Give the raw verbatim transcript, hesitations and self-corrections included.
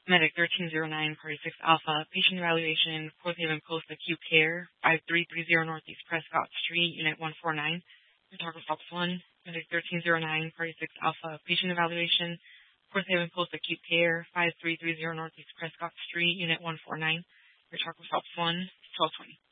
Medic thirteen zero nine, Party six Alpha, patient evaluation, Fourth Haven Post Acute Care, five three three zero Northeast Prescott Street, Unit one four nine. Photographer Ops one, Medic thirteen zero nine, Party six Alpha, patient evaluation, Fourth Haven Post Acute Care, five three three zero Northeast Prescott Street, Unit one four nine. Photographer Ops one, twelve twenty.